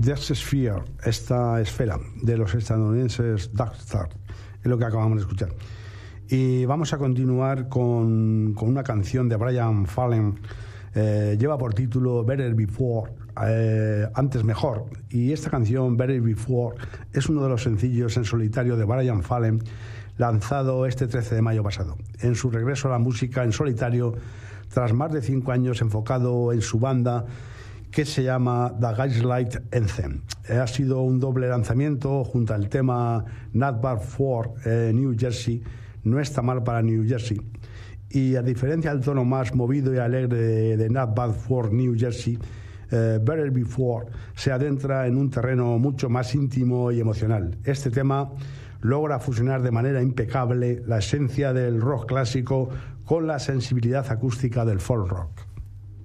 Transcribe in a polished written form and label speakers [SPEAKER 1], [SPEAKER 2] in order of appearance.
[SPEAKER 1] This Sphere, esta esfera de los estadounidenses Darkstar, es lo que acabamos de escuchar. Y vamos a continuar con una canción de Brian Fallon, lleva por título Better Before, antes mejor, y esta canción Better Before es uno de los sencillos en solitario de Brian Fallon, lanzado este 13 de mayo pasado, en su regreso a la música en solitario tras más de 5 años enfocado en su banda, que se llama The Gaslight Anthem. Ha sido un doble lanzamiento junto al tema Not Bad for New Jersey, no está mal para New Jersey. Y a diferencia del tono más movido y alegre de Not Bad for New Jersey, Better Before se adentra en un terreno mucho más íntimo y emocional. Este tema logra fusionar de manera impecable la esencia del rock clásico con la sensibilidad acústica del folk rock.